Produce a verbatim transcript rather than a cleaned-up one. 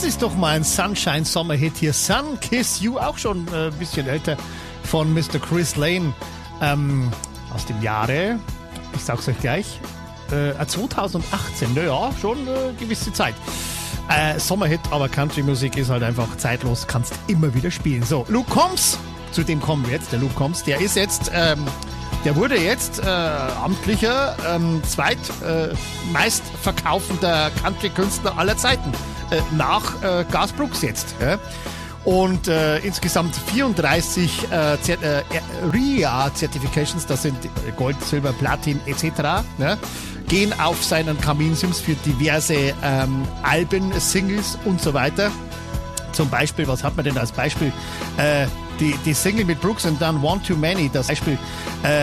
ist doch mal ein Sunshine-Sommer-Hit hier. Sun Kiss You, auch schon äh, ein bisschen älter, von Mister Chris Lane ähm, aus dem Jahre, ich sag's euch gleich, äh, zweitausendachtzehn. Naja, schon eine äh, gewisse Zeit. Äh, Sommerhit, aber Country-Musik ist halt einfach zeitlos, kannst immer wieder spielen. So, Luke Combs, zu dem kommen wir jetzt, der Luke Combs, der ist jetzt, ähm, der wurde jetzt äh, amtlicher ähm, zweit äh, meistverkaufender Country-Künstler aller Zeiten, äh, nach äh, Garth Brooks jetzt. Ja? Und äh, insgesamt vierunddreißig äh, äh, R I A-Certifications, das sind Gold, Silber, Platin et cetera, ne? Gehen auf seinen Kaminsims für diverse ähm, Alben, Singles und so weiter. Zum Beispiel, was hat man denn als Beispiel? Äh, die, die Single mit Brooks and Dunn, One Too Many, das Beispiel. Äh,